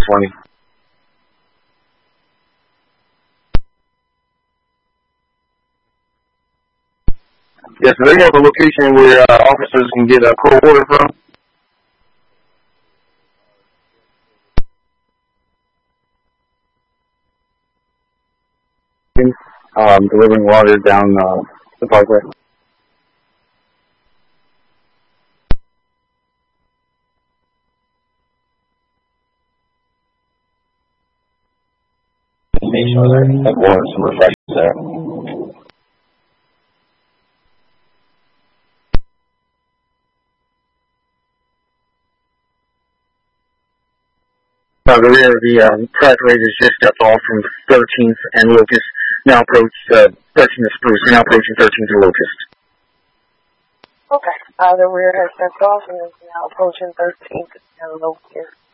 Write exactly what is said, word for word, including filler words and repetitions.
twenty. Yes, so they have a location where uh, officers can get a cold water from. Um, delivering water down uh, the parkway. I wanted some refreshments there. Uh, the rear of the um, track raiders just stepped off from thirteenth and Locust. Now approach uh, thirteenth and Spruce. Now approaching thirteenth and Locust. Okay. Uh, the rear has stepped off and is now approaching thirteenth and Locust.